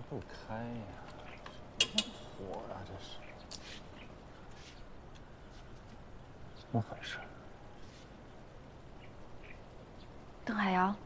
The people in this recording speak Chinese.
不开呀？什么火啊这是？怎么回事？ 邓海洋，